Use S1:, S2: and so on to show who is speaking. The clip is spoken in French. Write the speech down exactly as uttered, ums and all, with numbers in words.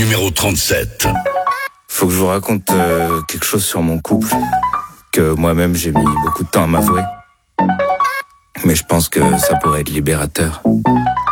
S1: numéro trente-sept.
S2: Faut que je vous raconte euh, quelque chose sur mon couple que moi-même j'ai mis beaucoup de temps à m'avouer. Mais je pense que ça pourrait être libérateur.